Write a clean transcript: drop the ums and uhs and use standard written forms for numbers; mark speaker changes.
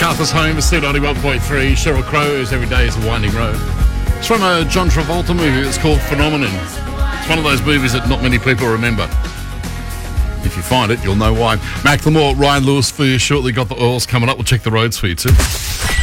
Speaker 1: MacArthur's Home is still 91.3. Sheryl Crow's Every Day is a Winding Road. It's from a John Travolta movie. It's called Phenomenon. It's one of those movies that not many people remember. If you find it, you'll know why. Macklemore, Ryan Lewis for you shortly. Got the oils coming up. We'll check the roads for you too.